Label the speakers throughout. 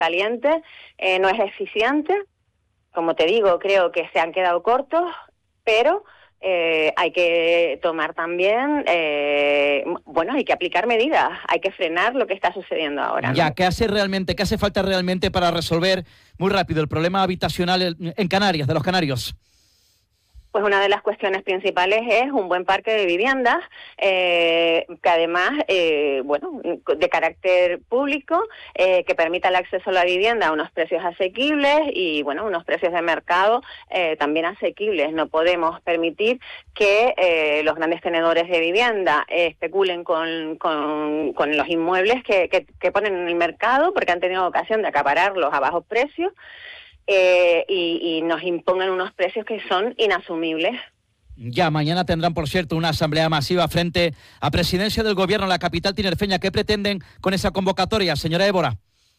Speaker 1: caliente, no es eficiente. Como te digo, creo que se han quedado cortos, pero hay que tomar también, hay que aplicar medidas, hay que frenar lo que está sucediendo ahora, ¿no?
Speaker 2: Ya, ¿qué hace falta realmente para resolver muy rápido el problema habitacional en Canarias, de los canarios?
Speaker 1: Pues una de las cuestiones principales es un buen parque de viviendas, que además, de carácter público, que permita el acceso a la vivienda a unos precios asequibles y, unos precios de mercado también asequibles. No podemos permitir que los grandes tenedores de vivienda especulen con los inmuebles que ponen en el mercado, porque han tenido ocasión de acapararlos a bajos precios. Y nos impongan unos precios que son inasumibles.
Speaker 2: Ya, mañana tendrán, por cierto, una asamblea masiva frente a Presidencia del Gobierno en la capital tinerfeña. ¿Qué pretenden con esa convocatoria, señora Évora?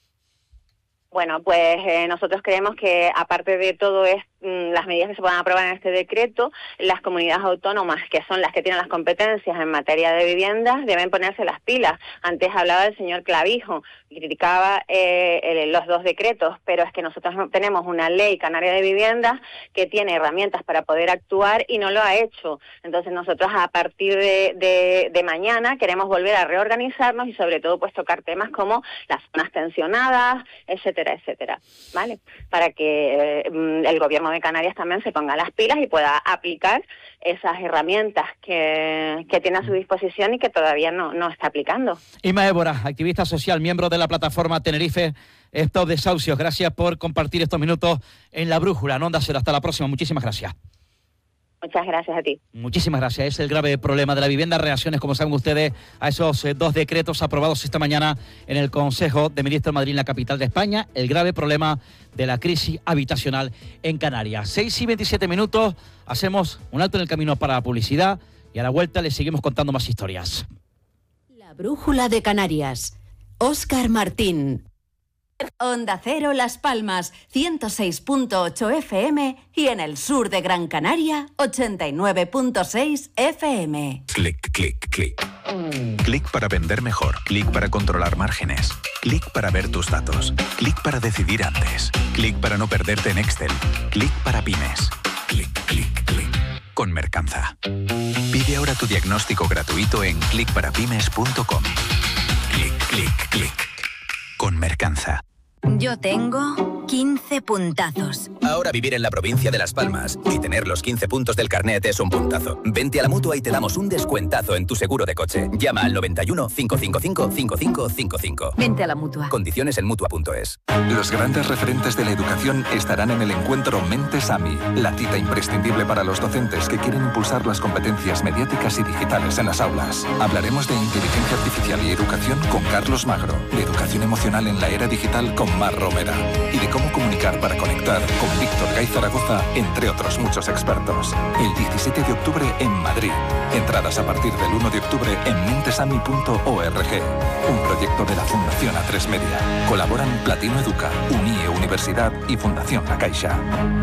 Speaker 1: Bueno, pues nosotros creemos que, aparte de todo las medidas que se puedan aprobar en este decreto, las comunidades autónomas, que son las que tienen las competencias en materia de viviendas, deben ponerse las pilas. Antes hablaba el señor Clavijo, criticaba los dos decretos, pero es que nosotros tenemos una ley canaria de viviendas que tiene herramientas para poder actuar y no lo ha hecho. Entonces nosotros, a partir de mañana, queremos volver a reorganizarnos y sobre todo pues tocar temas como las zonas tensionadas, etcétera, ¿vale? Para que el gobierno de Canarias también se ponga las pilas y pueda aplicar esas herramientas que tiene a su disposición y que todavía no está aplicando.
Speaker 2: Inma Évora, activista social, miembro de la plataforma Tenerife Stop Desahucios. Gracias por compartir estos minutos en La Brújula, en Onda Cero. Hasta la próxima. Muchísimas gracias.
Speaker 1: Muchas gracias a ti.
Speaker 2: Muchísimas gracias. Es el grave problema de la vivienda. Reacciones, como saben ustedes, a esos dos decretos aprobados esta mañana en el Consejo de Ministros de Madrid, en la capital de España. El grave problema de la crisis habitacional en Canarias. 6:27. Hacemos un alto en el camino para la publicidad y a la vuelta les seguimos contando más historias.
Speaker 3: La Brújula de Canarias. Óscar Martín. Onda Cero Las Palmas, 106.8 FM y en el sur de Gran Canaria, 89.6 FM.
Speaker 4: Clic, clic, clic. Clic para vender mejor. Clic para controlar márgenes. Clic para ver tus datos. Clic para decidir antes. Clic para no perderte en Excel. Clic para pymes. Clic, clic, clic. Con Mercanza. Pide ahora tu diagnóstico gratuito en clicparapymes.com. Clic, clic, clic. Con Mercanza.
Speaker 5: Yo tengo 15 puntazos.
Speaker 6: Ahora vivir en la provincia de Las Palmas y tener los 15 puntos del carnet es un puntazo. Vente a la Mutua y te damos un descuentazo en tu seguro de coche. Llama al 91 555 5555.
Speaker 5: Vente a la Mutua.
Speaker 6: Condiciones en Mutua.es.
Speaker 4: Los grandes referentes de la educación estarán en el encuentro Mentes AMI, la cita imprescindible para los docentes que quieren impulsar las competencias mediáticas y digitales en las aulas. Hablaremos de inteligencia artificial y educación con Carlos Magro, de educación emocional en la era digital con Mar Romera y de cómo comunicar para conectar con Víctor Gay Zaragoza, entre otros muchos expertos. El 17 de octubre en Madrid. Entradas a partir del 1 de octubre en mentesami.org. Un proyecto de la Fundación A3 Media. Colaboran Platino Educa, UNIE Universidad y Fundación La Caixa.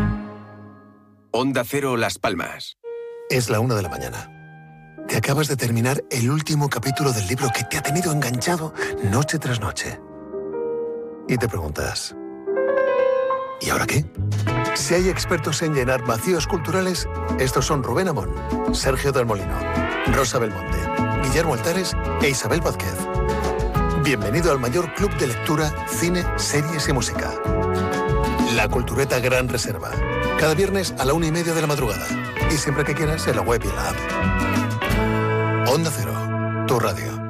Speaker 7: Onda Cero Las Palmas.
Speaker 8: Es la 1 de la mañana. Te acabas de terminar el último capítulo del libro que te ha tenido enganchado noche tras noche. Y te preguntas, ¿y ahora qué? Si hay expertos en llenar vacíos culturales, estos son Rubén Amón, Sergio del Molino, Rosa Belmonte, Guillermo Altares e Isabel Vázquez. Bienvenido al mayor club de lectura, cine, series y música. La Cultureta Gran Reserva. Cada viernes a la 1:30 de la madrugada. Y siempre que quieras en la web y en la app. Onda Cero, tu radio.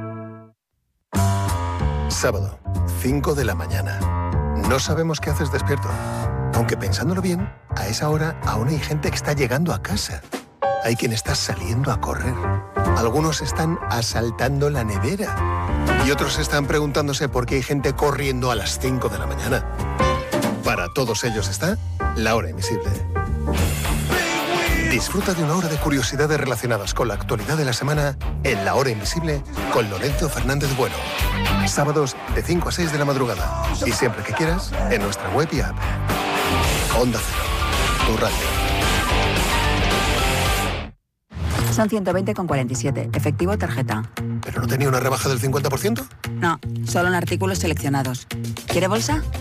Speaker 8: Sábado, 5 de la mañana. No sabemos qué haces despierto. Aunque pensándolo bien, a esa hora aún hay gente que está llegando a casa. Hay quien está saliendo a correr. Algunos están asaltando la nevera. Y otros están preguntándose por qué hay gente corriendo a las 5 de la mañana. Para todos ellos está La Hora Invisible. Disfruta de una hora de curiosidades relacionadas con la actualidad de la semana en La Hora Invisible con Lorenzo Fernández Bueno. Sábados de 5 a 6 de la madrugada. Y siempre que quieras, en nuestra web y app. Onda Cero, tu radio.
Speaker 9: Son 120,47. Efectivo tarjeta.
Speaker 8: ¿Pero no tenía una rebaja del 50%?
Speaker 9: No, solo en artículos seleccionados. ¿Quiere bolsa?